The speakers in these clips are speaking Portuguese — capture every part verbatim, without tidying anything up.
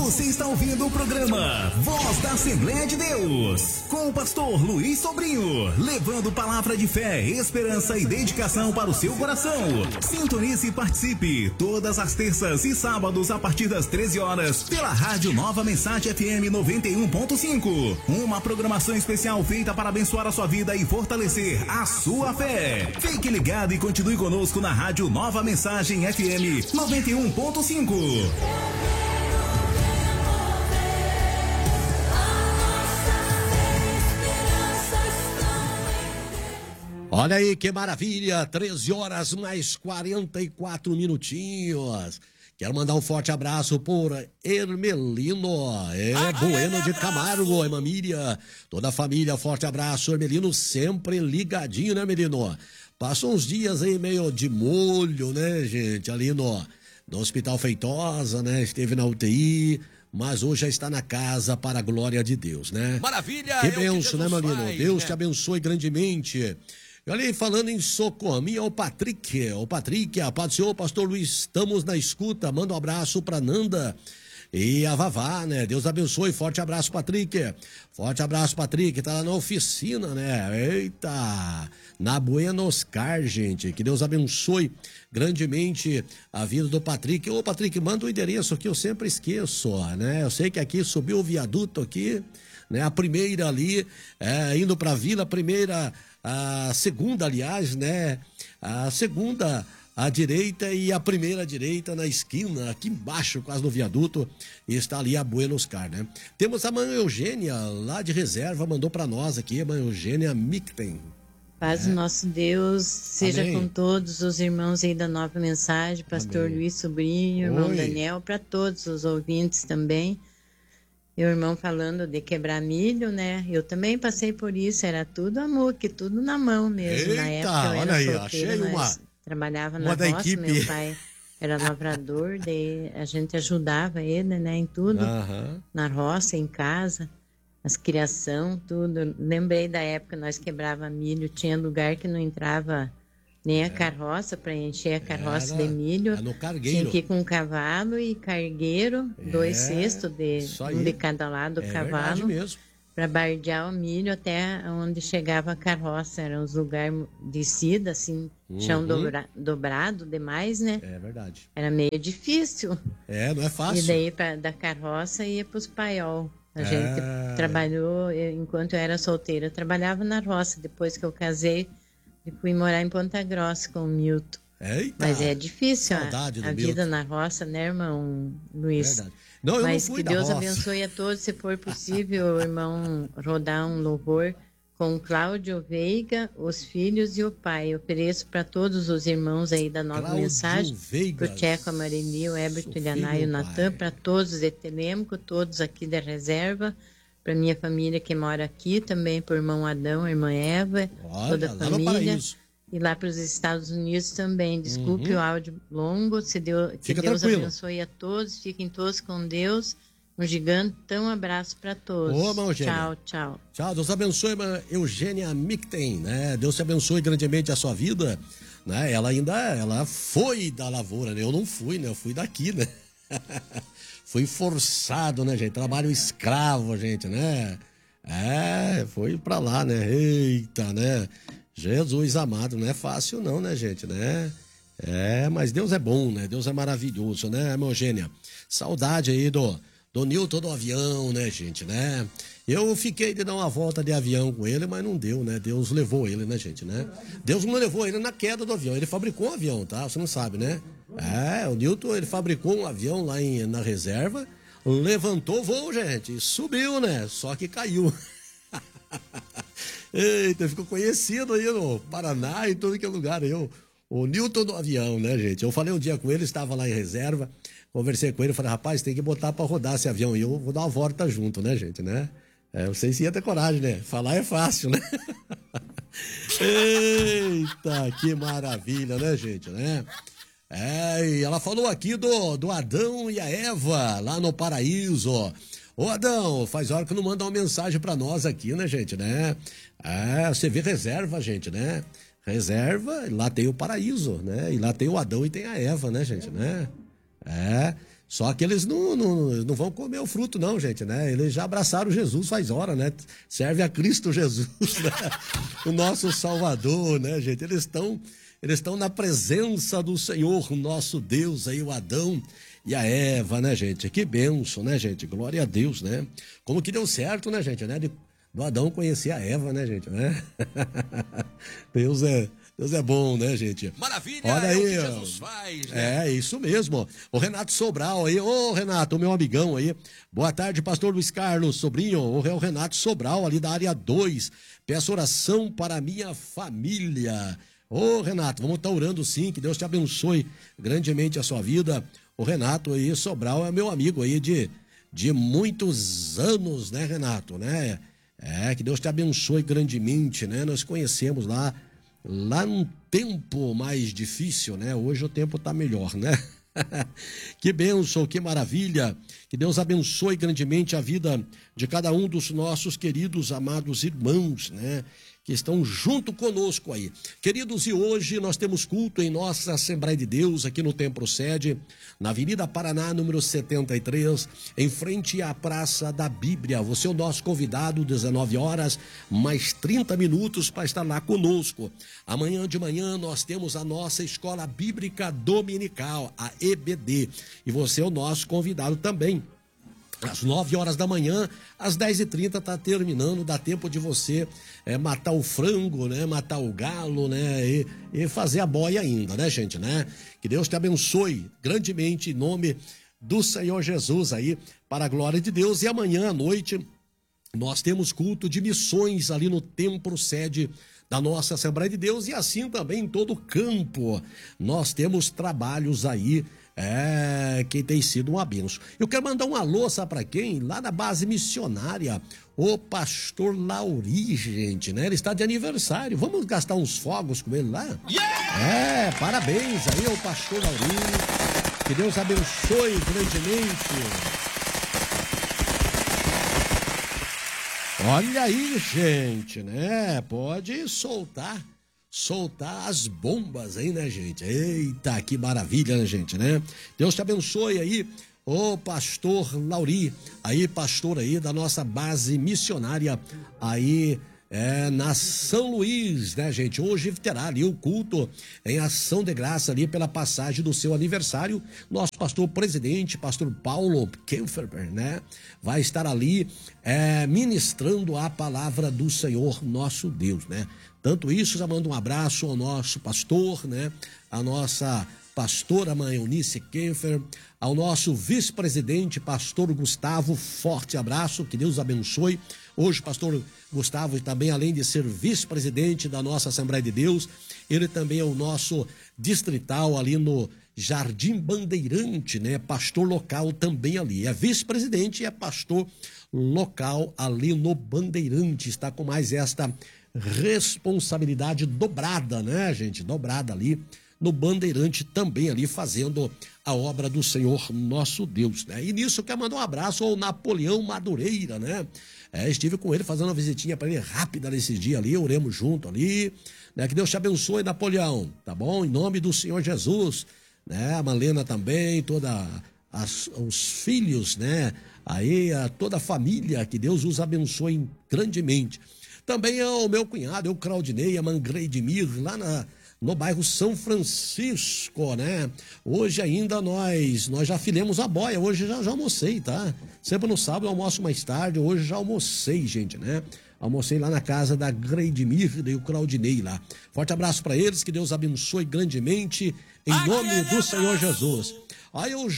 Você está ouvindo o programa Voz da Assembleia de Deus, com o pastor Luiz Sobrinho, levando palavra de fé, esperança e dedicação para o seu coração. Sintonize e participe todas as terças e sábados a partir das treze horas pela Rádio Nova Mensagem F M noventa e um ponto cinco. Uma programação especial feita para abençoar a sua vida e fortalecer a sua fé. Fique ligado e continue conosco na Rádio Nova Mensagem F M noventa e um ponto cinco. Olha aí que maravilha, treze horas mais quarenta e quatro minutinhos. Quero mandar um forte abraço por Hermelino, é Bueno de Camargo, irmã Miriam, toda a família, forte abraço, Hermelino, sempre ligadinho, né, Hermelino? Passou uns dias aí meio de molho, né, gente, ali no, no Hospital Feitosa, né, esteve na U T I, mas hoje já está na casa para a glória de Deus, né? Maravilha! Que bênção, né, Marino? Faz, Deus né? te abençoe grandemente. E olha aí, falando em socorro, minha, o Patrick, o Patrick, a paz do Senhor, pastor Luiz, estamos na escuta, manda um abraço pra Nanda e a Vavá, né? Deus abençoe, forte abraço, Patrick, forte abraço, Patrick, tá lá na oficina, né? Eita, na Buenos Car, gente, que Deus abençoe grandemente a vida do Patrick. Ô, Patrick, manda o endereço aqui, eu sempre esqueço, né? Eu sei que aqui subiu o viaduto aqui, né? A primeira ali, é, indo pra vila, a primeira... A segunda, aliás, né? A segunda à direita e a primeira à direita na esquina, aqui embaixo, quase no viaduto, está ali a Buenos Car, né? Temos a mãe Eugênia, lá de reserva, mandou para nós aqui, a mãe Eugênia Micten. Paz do é. nosso Deus, seja Amém. Com todos os irmãos aí da Nova Mensagem, pastor Amém. Luiz Sobrinho, irmão Oi. Daniel, para todos os ouvintes também. Meu irmão falando de quebrar milho, né? Eu também passei por isso, era tudo amor, que tudo na mão mesmo. Eita, na época eu era olha aí, solteira, achei uma, trabalhava uma na roça, meu pai era lavrador, daí a gente ajudava ele, né, em tudo, uh-huh. na roça, em casa, as criação, tudo. Lembrei da época nós quebrava milho, tinha lugar que não entrava nem a é. carroça, para encher a carroça era, de milho, tinha que ir com um cavalo e cargueiro, é, dois cestos, de, um de cada lado do é cavalo, para bardear o milho até onde chegava a carroça. Eram os lugares de descida, assim, uhum. chão dobra, dobrado demais, né? É verdade. Era meio difícil. É, não é fácil. E daí pra, da carroça ia para os paiol. A é. gente trabalhou, eu, enquanto eu era solteira, eu trabalhava na roça. Depois que eu casei, e fui morar em Ponta Grossa com o Milton. Eita, mas é difícil a, a vida Milton. Na roça, né, irmão Luiz? Verdade. Não, eu mas não fui que Deus roça. abençoe a todos, se for possível, irmão, rodar um louvor com Cláudio Veiga, os filhos e o pai. Eu ofereço para todos os irmãos aí da Nova Cláudio Mensagem, Veigas, pro Tcheco, a Marili, o Heberto, o Ilhanai e o Natan, para todos de Telêmaco, todos aqui da reserva, para minha família que mora aqui, também para o irmão Adão, a irmã Eva, olha, toda a família. E lá para os Estados Unidos também. Desculpe uhum. o áudio longo, se Deus, que Fica Deus tranquilo. abençoe a todos, fiquem todos com Deus. Um gigantão abraço para todos. Ô, irmã Eugênia. Tchau, tchau. Tchau, Deus abençoe, irmã Eugênia Micten, né? Deus te abençoe grandemente a sua vida, né? Ela ainda, ela foi da lavoura, né? Eu não fui, né? Eu fui daqui, né? Fui forçado, né, gente? Trabalho escravo, gente, né? É, foi pra lá, né? Eita, né? Jesus amado, não é fácil não, né, gente, né? É, mas Deus é bom, né? Deus é maravilhoso, né, irmã Eugênia? Saudade aí do, do Nilton do avião, né, gente, né? Eu fiquei de dar uma volta de avião com ele, mas não deu, né? Deus levou ele, né, gente, né? Deus não levou ele na queda do avião, ele fabricou um avião, tá? Você não sabe, né? É, o Nilton, ele fabricou um avião lá em, na reserva, levantou o voo, gente, e subiu, né? Só que caiu. Eita, ficou conhecido aí no Paraná e todo que é lugar aí, o, o Nilton do avião, né, gente? Eu falei um dia com ele, estava lá em reserva, conversei com ele, falei, rapaz, tem que botar pra rodar esse avião e eu vou dar uma volta junto, né, gente, né? É, não sei se ia ter coragem, né? Falar é fácil, né? Eita, que maravilha, né, gente, né? É, e ela falou aqui do, do Adão e a Eva, lá no paraíso. Ô, Adão, faz hora que não manda uma mensagem pra nós aqui, né, gente, né? É, você vê reserva, gente, né? Reserva, lá tem o paraíso, né? E lá tem o Adão e tem a Eva, né, gente, né? É, Só que eles não, não, não vão comer o fruto, não, gente, né? Eles já abraçaram Jesus faz hora, né? Serve a Cristo Jesus, né? O nosso Salvador, né, gente? Eles estão eles estão na presença do Senhor, o nosso Deus, aí, o Adão e a Eva, né, gente? Que bênção, né, gente? Glória a Deus, né? Como que deu certo, né, gente? Né? De, do Adão conhecer a Eva, né, gente? Né? Deus é... Deus é bom, né, gente? Maravilha, olha aí, é o que Jesus faz, né? É, isso mesmo. O Renato Sobral aí. Ô, Renato, meu amigão aí. Boa tarde, pastor Luiz Carlos, sobrinho. O Renato Sobral, ali da área dois. Peço oração para a minha família. Ô, Renato, vamos estar orando sim, que Deus te abençoe grandemente a sua vida. O Renato aí, Sobral, é meu amigo aí de, de muitos anos, né, Renato, né? É, que Deus te abençoe grandemente, né? Nós conhecemos lá Lá num tempo mais difícil, né? Hoje o tempo tá melhor, né? Que bênção, que maravilha. Que Deus abençoe grandemente a vida de cada um dos nossos queridos, amados irmãos, né? Que estão junto conosco aí. Queridos, e hoje nós temos culto em nossa Assembleia de Deus, aqui no Templo Sede, na Avenida Paraná, número setenta e três, em frente à Praça da Bíblia. Você é o nosso convidado, dezenove horas, mais trinta minutos para estar lá conosco. Amanhã de manhã nós temos a nossa Escola Bíblica Dominical, a E B D, e você é o nosso convidado também. Às nove horas da manhã, às dez e trinta está terminando, dá tempo de você é, matar o frango, né? Matar o galo, né? E, e fazer a boia ainda, né, gente, né? Que Deus te abençoe grandemente em nome do Senhor Jesus aí, para a glória de Deus. E amanhã à noite nós temos culto de missões ali no Templo Sede da nossa Assembleia de Deus e assim também em todo o campo. Nós temos trabalhos aí, é, que tem sido uma bênção. Eu quero mandar um alô, sabe para quem? Lá na base missionária, o pastor Lauri, gente, né? Ele está de aniversário. Vamos gastar uns fogos com ele lá? Yeah! É, parabéns aí ao pastor Lauri. Que Deus abençoe grandemente. Olha aí, gente, né? Pode soltar, soltar as bombas aí, né, gente? Eita, que maravilha, né, gente, né? Deus te abençoe aí, ô pastor Lauri, aí, pastor aí da nossa base missionária aí, é, na São Luís, né, gente? Hoje terá ali o culto em ação de graça ali pela passagem do seu aniversário. Nosso pastor presidente, pastor Paulo Kempferber, né? Vai estar ali é, ministrando a palavra do Senhor nosso Deus, né? Tanto isso, já mando um abraço ao nosso pastor, né? A nossa pastora mãe Eunice Kempfer, ao nosso vice-presidente, pastor Gustavo, forte abraço, que Deus abençoe. Hoje, pastor Gustavo, também além de ser vice-presidente da nossa Assembleia de Deus, ele também é o nosso distrital ali no Jardim Bandeirante, né? Pastor local também ali. É vice-presidente e é pastor local ali no Bandeirante. Está com mais esta responsabilidade dobrada, né, gente? Dobrada ali no Bandeirante também ali fazendo a obra do Senhor nosso Deus, né? E nisso eu quero mandar um abraço ao Napoleão Madureira, né? É, estive com ele fazendo uma visitinha para ele rápida nesses dias ali, oremos junto ali, né? Que Deus te abençoe, Napoleão, tá bom? Em nome do Senhor Jesus, né? A Malena também, toda as, os filhos, né? Aí a, toda a família, que Deus os abençoe grandemente. Também ao meu cunhado, eu Claudinei, a Mangreidemir, lá na no bairro São Francisco, né? Hoje ainda nós, nós já filemos a boia, hoje já, já almocei, tá? Sempre no sábado eu almoço mais tarde, hoje já almocei, gente, né? Almocei lá na casa da Greidemir e o Claudinei lá. Forte abraço para eles, que Deus abençoe grandemente, em nome do Senhor Jesus. Aí o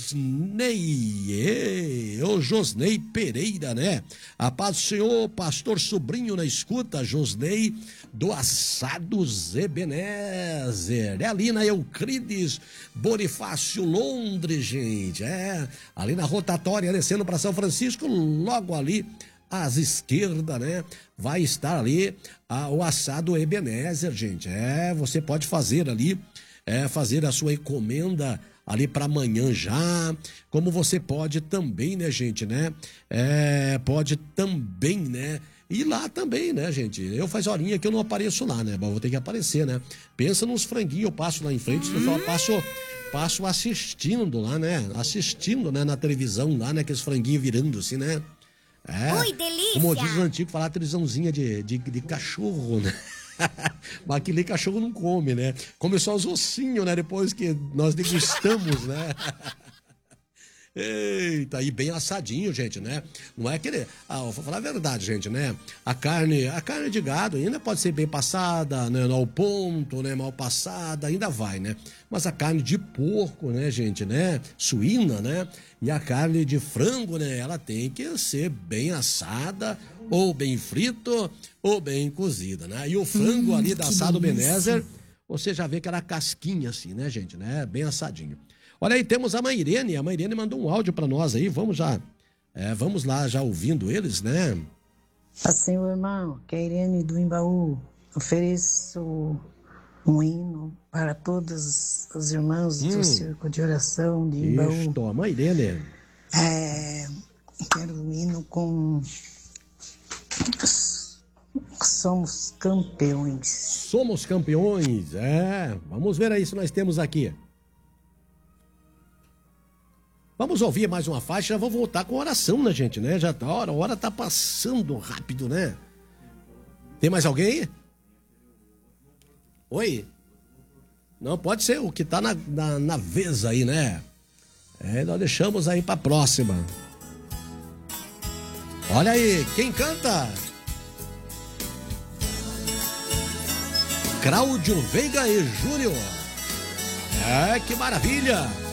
Josnei, o Josnei Pereira, né? A paz do Senhor, pastor sobrinho na escuta, Josnei do Assados Ebenezer. É ali na Euclides Bonifácio, Londres, gente. É, ali na rotatória, descendo para São Francisco, logo ali às esquerdas, né? Vai estar ali ah, o Assado Ebenezer, gente. É, você pode fazer ali, é, fazer a sua encomenda ali para amanhã já, como você pode também, né, gente, né? É, pode também, né? E lá também, né, gente? Eu faz horinha que eu não apareço lá, né? Mas vou ter que aparecer, né? Pensa nos franguinhos, eu passo lá em frente, eu só passo passam assistindo lá, né? Assistindo, né, na televisão lá, né? Aqueles franguinhos virando assim, né? É. Ui, delícia! Como diz o antigo, falar televisãozinha de, de, de cachorro, né? Mas aquele cachorro não come, né? Come só os ossinhos, né? Depois que nós degustamos, né? Eita, e bem assadinho, gente, né? Não é aquele... Ah, vou falar a verdade, gente, né? A carne, a carne de gado ainda pode ser bem passada, né? Ao ponto, né? Mal passada, ainda vai, né? Mas a carne de porco, né, gente, né? Suína, né? E a carne de frango, né? Ela tem que ser bem assada, ou bem frito, ou bem cozida, né? E o frango hum, ali da assado Benézer, você já vê que era casquinha assim, né, gente, né? Bem assadinho. Olha aí, temos a Mairene, a Mairene mandou um áudio para nós aí, vamos já, é, vamos lá já ouvindo eles, né? Assim, meu irmão, que é a Irene do Imbaú, ofereço um hino para todos os irmãos hum. do Círculo de Oração de Imbaú. Isto, a Mairene. É, quero um hino com Somos Campeões. Somos Campeões, é, vamos ver aí se nós temos aqui. Vamos ouvir mais uma faixa, já vou voltar com oração, né, gente, né? Já tá, a hora, a hora tá passando rápido, né? Tem mais alguém? Oi? Não, pode ser o que tá na, na, na vez aí, né? É, nós deixamos aí pra próxima. Olha aí, quem canta? Cláudio Veiga e Júnior. É, que maravilha!